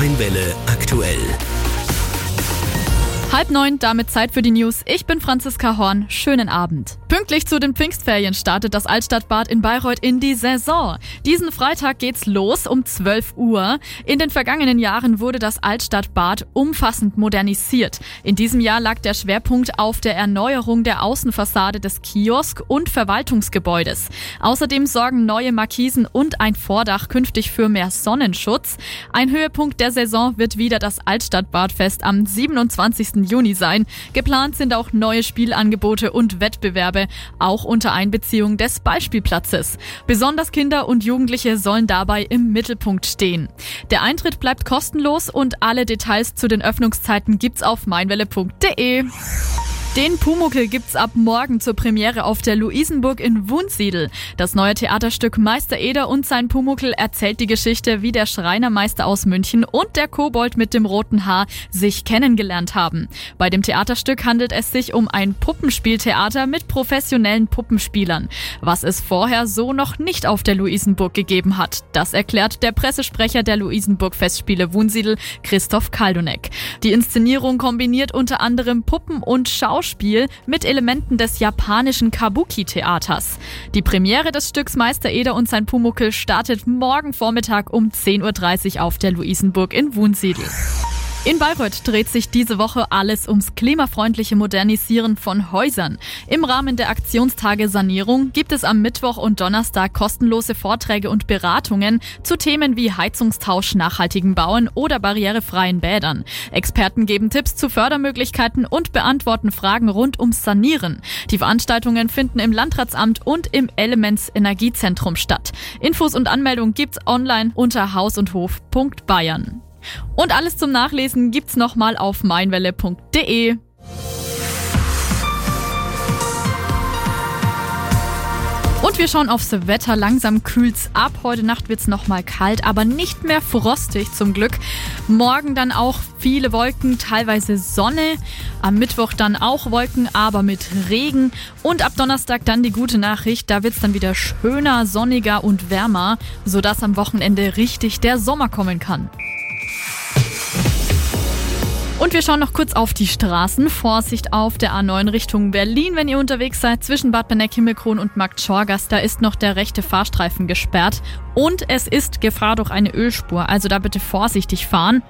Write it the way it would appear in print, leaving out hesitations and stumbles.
Mein Welle aktuell. 8:30, damit Zeit für die News. Ich bin Franziska Horn. Schönen Abend. Pünktlich zu den Pfingstferien startet das Altstadtbad in Bayreuth in die Saison. Diesen Freitag geht's los um 12 Uhr. In den vergangenen Jahren wurde das Altstadtbad umfassend modernisiert. In diesem Jahr lag der Schwerpunkt auf der Erneuerung der Außenfassade des Kiosk- und Verwaltungsgebäudes. Außerdem sorgen neue Markisen und ein Vordach künftig für mehr Sonnenschutz. Ein Höhepunkt der Saison wird wieder das Altstadtbadfest am 27. Juni sein. Geplant sind auch neue Spielangebote und Wettbewerbe, auch unter Einbeziehung des Beispielplatzes. Besonders Kinder und Jugendliche sollen dabei im Mittelpunkt stehen. Der Eintritt bleibt kostenlos und alle Details zu den Öffnungszeiten gibt's auf meinwelle.de. Den Pumuckl gibt's ab morgen zur Premiere auf der Luisenburg in Wunsiedel. Das neue Theaterstück Meister Eder und sein Pumuckl erzählt die Geschichte, wie der Schreinermeister aus München und der Kobold mit dem roten Haar sich kennengelernt haben. Bei dem Theaterstück handelt es sich um ein Puppenspieltheater mit professionellen Puppenspielern, was es vorher so noch nicht auf der Luisenburg gegeben hat. Das erklärt der Pressesprecher der Luisenburg-Festspiele Wunsiedel, Christoph Kaldunek. Die Inszenierung kombiniert unter anderem Puppen- und Schauspiel mit Elementen des japanischen Kabuki-Theaters. Die Premiere des Stücks Meister Eder und sein Pumuckl startet morgen Vormittag um 10:30 Uhr auf der Luisenburg in Wunsiedel. In Bayreuth dreht sich diese Woche alles ums klimafreundliche Modernisieren von Häusern. Im Rahmen der Aktionstage Sanierung gibt es am Mittwoch und Donnerstag kostenlose Vorträge und Beratungen zu Themen wie Heizungstausch, nachhaltigen Bauen oder barrierefreien Bädern. Experten geben Tipps zu Fördermöglichkeiten und beantworten Fragen rund ums Sanieren. Die Veranstaltungen finden im Landratsamt und im Elements Energiezentrum statt. Infos und Anmeldungen gibt's online unter hausundhof.bayern. Und alles zum Nachlesen gibt's nochmal auf meinwelle.de. Und wir schauen aufs Wetter. Langsam kühlt's ab. Heute Nacht wird's nochmal kalt, aber nicht mehr frostig zum Glück. Morgen dann auch viele Wolken, teilweise Sonne. Am Mittwoch dann auch Wolken, aber mit Regen. Und ab Donnerstag dann die gute Nachricht. Da wird's dann wieder schöner, sonniger und wärmer, sodass am Wochenende richtig der Sommer kommen kann. Und wir schauen noch kurz auf die Straßen. Vorsicht auf der A9 Richtung Berlin, wenn ihr unterwegs seid. Zwischen Bad Benneck-Himmelkron und Markt-Schorgast, da ist noch der rechte Fahrstreifen gesperrt. Und es ist Gefahr durch eine Ölspur, also da bitte vorsichtig fahren.